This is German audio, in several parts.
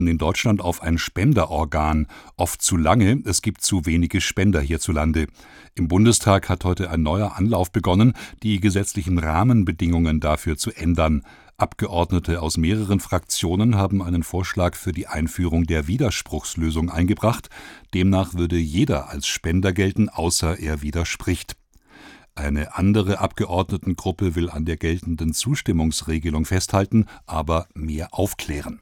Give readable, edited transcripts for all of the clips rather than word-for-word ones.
in Deutschland auf ein Spenderorgan. Oft zu lange, es gibt zu wenige Spender hierzulande. Im Bundestag hat heute ein neuer Anlauf begonnen, die gesetzlichen Rahmenbedingungen dafür zu ändern. Abgeordnete aus mehreren Fraktionen haben einen Vorschlag für die Einführung der Widerspruchslösung eingebracht. Demnach würde jeder als Spender gelten, außer er widerspricht. Eine andere Abgeordnetengruppe will an der geltenden Zustimmungsregelung festhalten, aber mehr aufklären.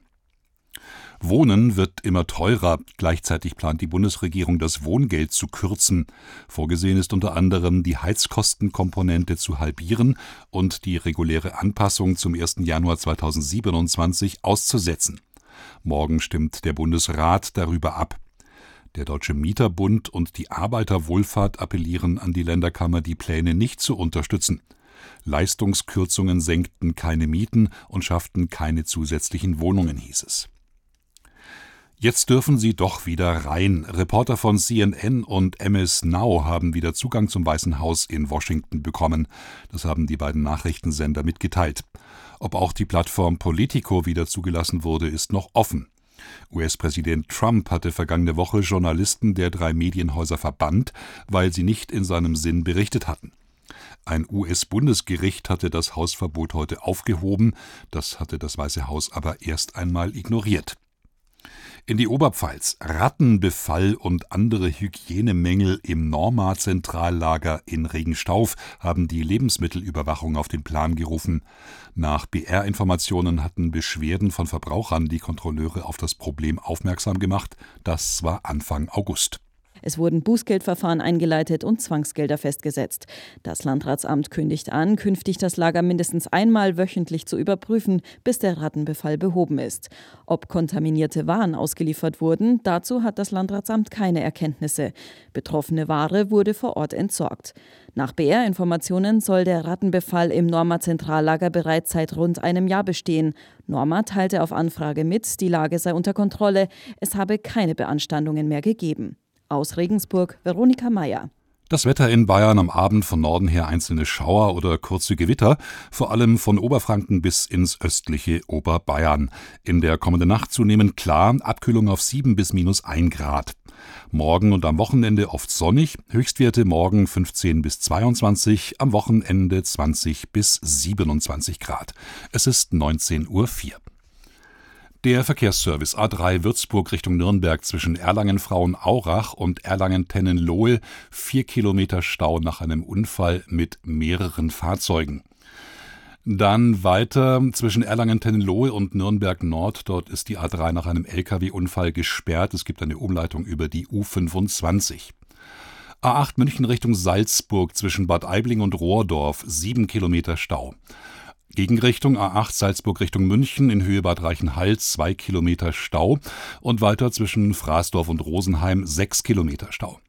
Wohnen wird immer teurer. Gleichzeitig plant die Bundesregierung, das Wohngeld zu kürzen. Vorgesehen ist unter anderem, die Heizkostenkomponente zu halbieren und die reguläre Anpassung zum 1. Januar 2027 auszusetzen. Morgen stimmt der Bundesrat darüber ab. Der Deutsche Mieterbund und die Arbeiterwohlfahrt appellieren an die Länderkammer, die Pläne nicht zu unterstützen. Leistungskürzungen senkten keine Mieten und schafften keine zusätzlichen Wohnungen, hieß es. Jetzt dürfen sie doch wieder rein. Reporter von CNN und MS Now haben wieder Zugang zum Weißen Haus in Washington bekommen. Das haben die beiden Nachrichtensender mitgeteilt. Ob auch die Plattform Politico wieder zugelassen wurde, ist noch offen. US-Präsident Trump hatte vergangene Woche Journalisten der 3 Medienhäuser verbannt, weil sie nicht in seinem Sinn berichtet hatten. Ein US-Bundesgericht hatte das Hausverbot heute aufgehoben. Das hatte das Weiße Haus aber erst einmal ignoriert. In die Oberpfalz: Rattenbefall und andere Hygienemängel im Norma-Zentrallager in Regenstauf haben die Lebensmittelüberwachung auf den Plan gerufen. Nach BR-Informationen hatten Beschwerden von Verbrauchern die Kontrolleure auf das Problem aufmerksam gemacht. Das war Anfang August. Es wurden Bußgeldverfahren eingeleitet und Zwangsgelder festgesetzt. Das Landratsamt kündigt an, künftig das Lager mindestens einmal wöchentlich zu überprüfen, bis der Rattenbefall behoben ist. Ob kontaminierte Waren ausgeliefert wurden, dazu hat das Landratsamt keine Erkenntnisse. Betroffene Ware wurde vor Ort entsorgt. Nach BR-Informationen soll der Rattenbefall im Norma-Zentrallager bereits seit rund einem Jahr bestehen. Norma teilte auf Anfrage mit, die Lage sei unter Kontrolle, es habe keine Beanstandungen mehr gegeben. Aus Regensburg, Veronika Meyer. Das Wetter in Bayern am Abend von Norden her einzelne Schauer oder kurze Gewitter, vor allem von Oberfranken bis ins östliche Oberbayern. In der kommenden Nacht zunehmend klar, Abkühlung auf 7 bis -1 Grad. Morgen und am Wochenende oft sonnig, Höchstwerte morgen 15 bis 22, am Wochenende 20 bis 27 Grad. Es ist 19:04 Uhr. Der Verkehrsservice A3 Würzburg Richtung Nürnberg zwischen Erlangen-Frauenaurach und Erlangen-Tennenlohe, 4 Kilometer Stau nach einem Unfall mit mehreren Fahrzeugen. Dann weiter zwischen Erlangen-Tennenlohe und Nürnberg-Nord, dort ist die A3 nach einem LKW-Unfall gesperrt. Es gibt eine Umleitung über die U25. A8 München Richtung Salzburg zwischen Bad Aibling und Rohrdorf, 7 Kilometer Stau. Gegenrichtung A8 Salzburg Richtung München in Höhe Bad Reichenhall 2 Kilometer Stau und weiter zwischen Fraßdorf und Rosenheim 6 Kilometer Stau.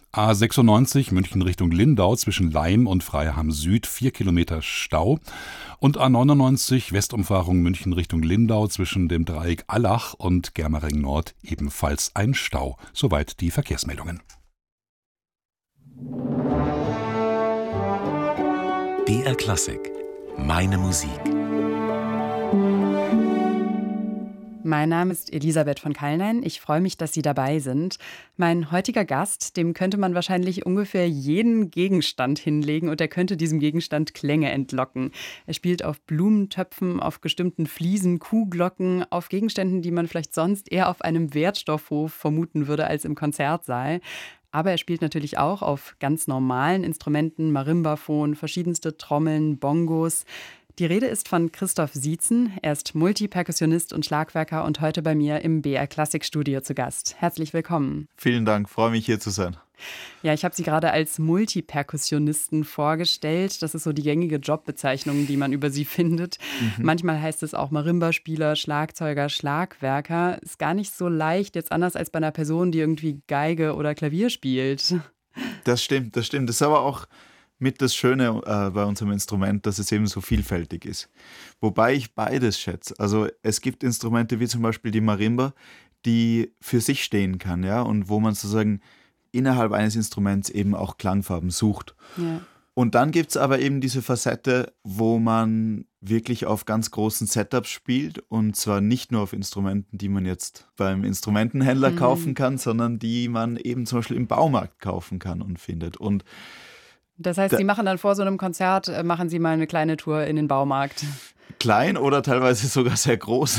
A96 München Richtung Lindau zwischen Laim und Freiham Süd 4 Kilometer Stau und A99 Westumfahrung München Richtung Lindau zwischen dem Dreieck Allach und Germering Nord ebenfalls ein Stau. Soweit die Verkehrsmeldungen. BR Klassik. Meine Musik. Mein Name ist Elisabeth von Kallnein. Ich freue mich, dass Sie dabei sind. Mein heutiger Gast, dem könnte man wahrscheinlich ungefähr jeden Gegenstand hinlegen und er könnte diesem Gegenstand Klänge entlocken. Er spielt auf Blumentöpfen, auf gestimmten Fliesen, Kuhglocken, auf Gegenständen, die man vielleicht sonst eher auf einem Wertstoffhof vermuten würde als im Konzertsaal. Aber er spielt natürlich auch auf ganz normalen Instrumenten, Marimbaphon, verschiedenste Trommeln, Bongos. Die Rede ist von Christoph Sietzen. Er ist Multiperkussionist und Schlagwerker und heute bei mir im BR Klassikstudio zu Gast. Herzlich willkommen. Vielen Dank, freue mich hier zu sein. Ja, ich habe Sie gerade als Multiperkussionisten vorgestellt. Das ist so die gängige Jobbezeichnung, die man über Sie findet. Manchmal heißt es auch Marimba-Spieler, Schlagzeuger, Schlagwerker. Ist gar nicht so leicht, jetzt anders als bei einer Person, die irgendwie Geige oder Klavier spielt. Das stimmt. Das ist aber auch mit das Schöne bei unserem Instrument, dass es eben so vielfältig ist. Wobei ich beides schätze. Also es gibt Instrumente wie zum Beispiel die Marimba, die für sich stehen kann, ja, und wo man sozusagen innerhalb eines Instruments eben auch Klangfarben sucht. Ja. Und dann gibt es aber eben diese Facette, wo man wirklich auf ganz großen Setups spielt und zwar nicht nur auf Instrumenten, die man jetzt beim Instrumentenhändler kaufen kann, sondern die man eben zum Beispiel im Baumarkt kaufen kann und findet. Und das heißt, Sie machen dann vor so einem Konzert, machen Sie mal eine kleine Tour in den Baumarkt. Klein oder teilweise sogar sehr groß.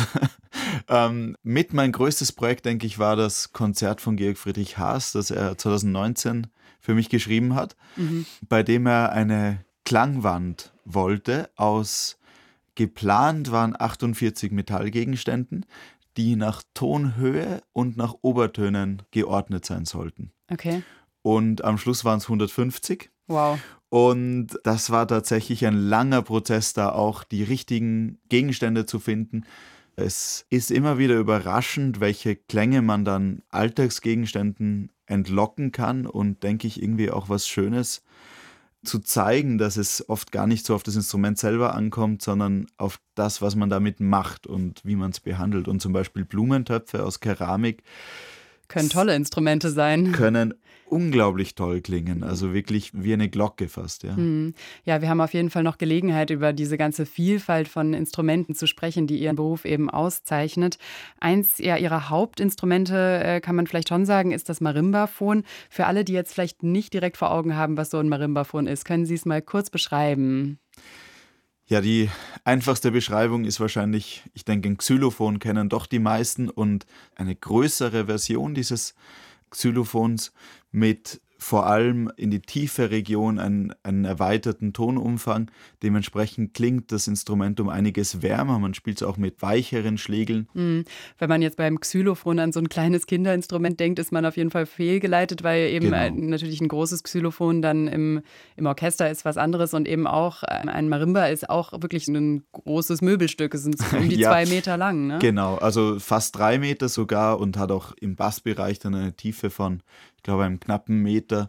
Mit mein größtes Projekt, denke ich, war das Konzert von Georg Friedrich Haas, das er 2019 für mich geschrieben hat, bei dem er eine Klangwand wollte aus, geplant waren 48 Metallgegenständen, die nach Tonhöhe und nach Obertönen geordnet sein sollten. Okay. Und am Schluss waren es 150. Wow. Und das war tatsächlich ein langer Prozess, da auch die richtigen Gegenstände zu finden. Es ist immer wieder überraschend, welche Klänge man dann Alltagsgegenständen entlocken kann und, denke ich, irgendwie auch was Schönes zu zeigen, dass es oft gar nicht so auf das Instrument selber ankommt, sondern auf das, was man damit macht und wie man es behandelt. Und zum Beispiel Blumentöpfe aus Keramik können tolle Instrumente sein. Können unglaublich toll klingen, also wirklich wie eine Glocke fast. Ja. Ja, wir haben auf jeden Fall noch Gelegenheit, über diese ganze Vielfalt von Instrumenten zu sprechen, die Ihren Beruf eben auszeichnet. Eins Ihrer Hauptinstrumente, kann man vielleicht schon sagen, ist das Marimbaphon. Für alle, die jetzt vielleicht nicht direkt vor Augen haben, was so ein Marimbaphon ist, können Sie es mal kurz beschreiben? Ja, die einfachste Beschreibung ist wahrscheinlich, ich denke, ein Xylophon kennen doch die meisten und eine größere Version dieses Xylophons mit vor allem in die tiefe Region einen erweiterten Tonumfang. Dementsprechend klingt das Instrument um einiges wärmer. Man spielt es auch mit weicheren Schlägeln. Wenn man jetzt beim Xylophon an so ein kleines Kinderinstrument denkt, ist man auf jeden Fall fehlgeleitet, weil eben natürlich ein großes Xylophon dann im Orchester ist was anderes und eben auch ein Marimba ist auch wirklich ein großes Möbelstück. Es sind um die 2 Meter lang. Ne? Genau, also fast 3 Meter sogar und hat auch im Bassbereich dann eine Tiefe von, ich glaube, einem knappen Meter.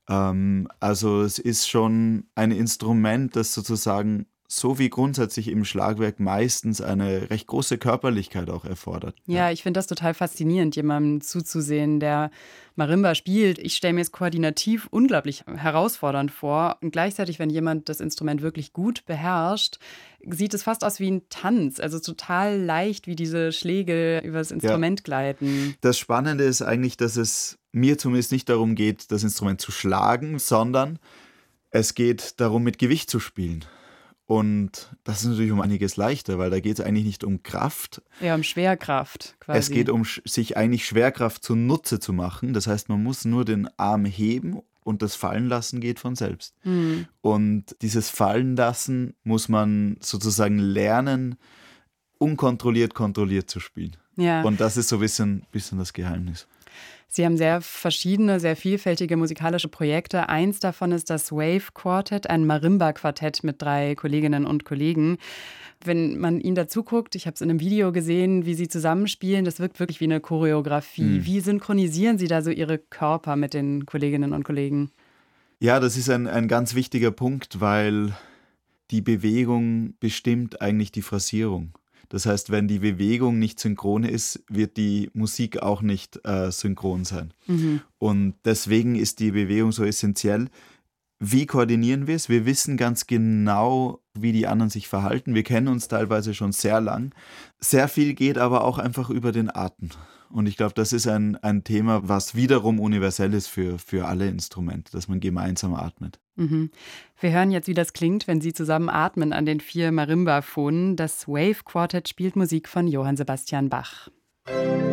Also es ist schon ein Instrument, das sozusagen so wie grundsätzlich im Schlagwerk meistens eine recht große Körperlichkeit auch erfordert. Ja, ich finde das total faszinierend, jemandem zuzusehen, der Marimba spielt. Ich stelle mir es koordinativ unglaublich herausfordernd vor. Und gleichzeitig, wenn jemand das Instrument wirklich gut beherrscht, sieht es fast aus wie ein Tanz. Also total leicht, wie diese Schläge über das Instrument gleiten. Das Spannende ist eigentlich, dass es mir zumindest nicht darum geht, das Instrument zu schlagen, sondern es geht darum, mit Gewicht zu spielen. Und das ist natürlich um einiges leichter, weil da geht es eigentlich nicht um Kraft. Ja, um Schwerkraft quasi. Es geht um sich eigentlich Schwerkraft zunutze zu machen. Das heißt, man muss nur den Arm heben und das Fallenlassen geht von selbst. Und dieses Fallenlassen muss man sozusagen lernen, unkontrolliert kontrolliert zu spielen. Ja. Und das ist so ein bisschen das Geheimnis. Sie haben sehr verschiedene, sehr vielfältige musikalische Projekte. Eins davon ist das Wave Quartet, ein Marimba-Quartett mit 3 Kolleginnen und Kollegen. Wenn man Ihnen dazu guckt, ich habe es in einem Video gesehen, wie Sie zusammenspielen, das wirkt wirklich wie eine Choreografie. Wie synchronisieren Sie da so Ihre Körper mit den Kolleginnen und Kollegen? Ja, das ist ein ganz wichtiger Punkt, weil die Bewegung bestimmt eigentlich die Phrasierung. Das heißt, wenn die Bewegung nicht synchron ist, wird die Musik auch nicht synchron sein. Und deswegen ist die Bewegung so essentiell. Wie koordinieren wir es? Wir wissen ganz genau, wie die anderen sich verhalten. Wir kennen uns teilweise schon sehr lang. Sehr viel geht aber auch einfach über den Atem. Und ich glaube, das ist ein Thema, was wiederum universell ist für alle Instrumente, dass man gemeinsam atmet. Wir hören jetzt, wie das klingt, wenn Sie zusammen atmen an den 4 Marimbaphonen. Das Wave Quartet spielt Musik von Johann Sebastian Bach.